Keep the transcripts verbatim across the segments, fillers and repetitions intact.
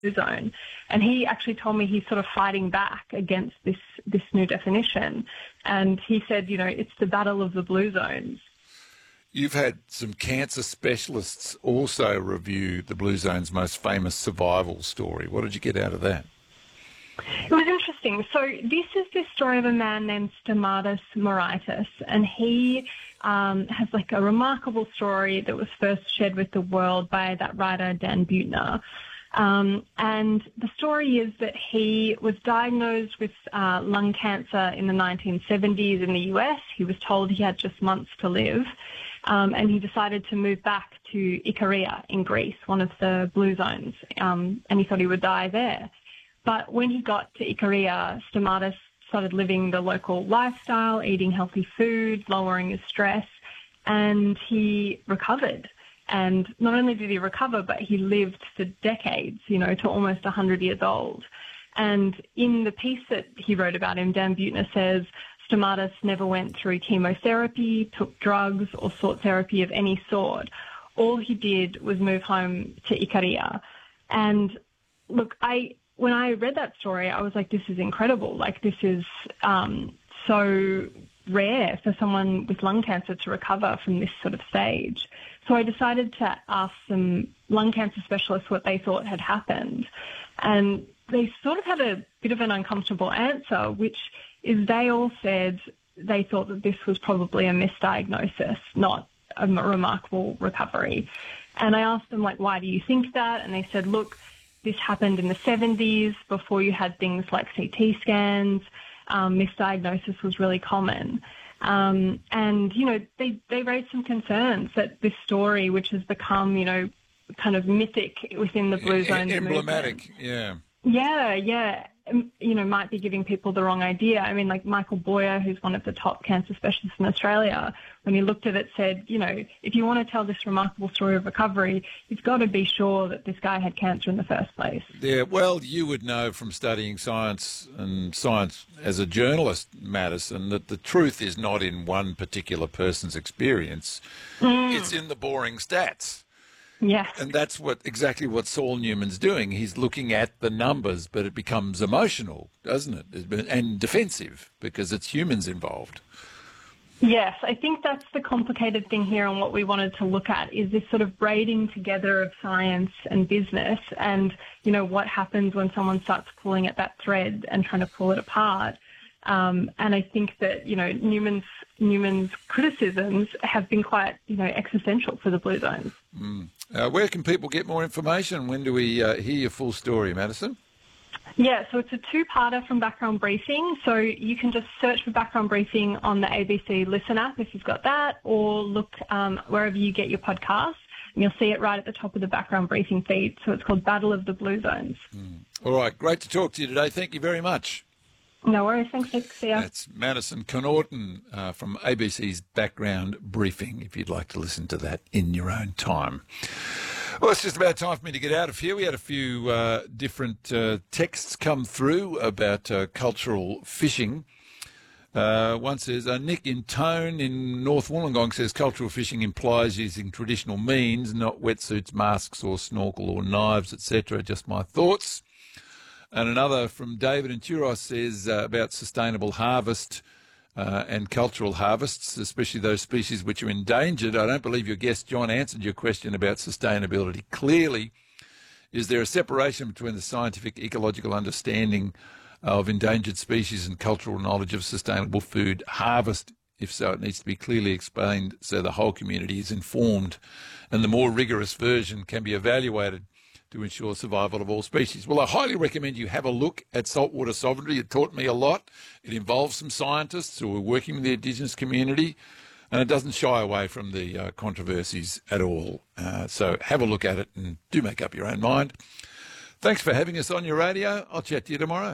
zone. And he actually told me he's sort of fighting back against this, this new definition. And he said, you know, it's the battle of the blue zones. You've had some cancer specialists also review the Blue Zone's most famous survival story. What did you get out of that? It was interesting. So this is the story of a man named Stamatis Moraitis, and he um, has like a remarkable story that was first shared with the world by that writer Dan Buettner. Um, and the story is that he was diagnosed with uh, lung cancer in the nineteen seventies in the U S. He was told he had just months to live. Um, and he decided to move back to Ikaria in Greece, one of the blue zones, um, and he thought he would die there. But when he got to Ikaria, Stamatis started living the local lifestyle, eating healthy food, lowering his stress, and he recovered. And not only did he recover, but he lived for decades, you know, to almost one hundred years old. And in the piece that he wrote about him, Dan Buettner says, Stamatis never went through chemotherapy, took drugs, or sought therapy of any sort. All he did was move home to Ikaria. And look, I when I read that story, I was like, this is incredible. Like, this is um, so rare for someone with lung cancer to recover from this sort of stage. So I decided to ask some lung cancer specialists what they thought had happened. And they sort of had a bit of an uncomfortable answer, which is they all said they thought that this was probably a misdiagnosis, not a remarkable recovery. And I asked them, like, why do you think that? And they said, look, this happened in the seventies before you had things like C T scans. Um, misdiagnosis was really common. Um, and, you know, they, they raised some concerns that this story, which has become, you know, kind of mythic within the Blue Zones emblematic, movement. yeah. Yeah, yeah. You know, might be giving people the wrong idea. I mean, like Michael Boyer, who's one of the top cancer specialists in Australia, when he looked at it, said, you know, if you want to tell this remarkable story of recovery, you've got to be sure that this guy had cancer in the first place. Yeah, well, you would know from studying science and science as a journalist, Madison, that the truth is not in one particular person's experience. Mm. It's in the boring stats. Yes. And that's what exactly what Saul Newman's doing. He's looking at the numbers, but it becomes emotional, doesn't it? And defensive, because it's humans involved. Yes, I think that's the complicated thing here, and what we wanted to look at is this sort of braiding together of science and business, and, you know, what happens when someone starts pulling at that thread and trying to pull it apart. Um, and I think that, you know, Newman's Newman's criticisms have been quite, you know, existential for the Blue Zones. Mm. Uh, where can people get more information? When do we uh, hear your full story, Madison? Yeah, so it's a two-parter from Background Briefing. So you can just search for Background Briefing on the A B C Listen app if you've got that, or look um, wherever you get your podcasts, and you'll see it right at the top of the Background Briefing feed. So it's called Battle of the Blue Zones. Mm. All right, great to talk to you today. Thank you very much. No worries. Thanks, Nick. See ya. That's Madison Connaughton uh, from A B C's Background Briefing, if you'd like to listen to that in your own time. Well, it's just about time for me to get out of here. We had a few uh, different uh, texts come through about uh, cultural fishing. Uh, one says, uh, Nick in Tone in North Wollongong says cultural fishing implies using traditional means, not wetsuits, masks or snorkel or knives, et cetera. Just my thoughts. And another from David in Turos says uh, about sustainable harvest uh, and cultural harvests, especially those species which are endangered. I don't believe your guest, John, answered your question about sustainability clearly. Is there a separation between the scientific ecological understanding of endangered species and cultural knowledge of sustainable food harvest? If so, it needs to be clearly explained so the whole community is informed and the more rigorous version can be evaluated to ensure survival of all species. Well, I highly recommend you have a look at Saltwater Sovereignty. It taught me a lot. It involves some scientists who are working with the Indigenous community, and it doesn't shy away from the uh, controversies at all. Uh, so have a look at it and do make up your own mind. Thanks for having us on your radio. I'll chat to you tomorrow.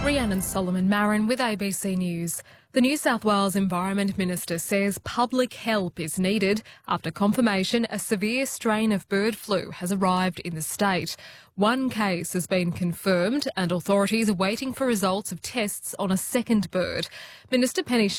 Rhiannon Solomon Marin with A B C News. The New South Wales Environment Minister says public help is needed after confirmation a severe strain of bird flu has arrived in the state. One case has been confirmed and authorities are waiting for results of tests on a second bird. Minister Penny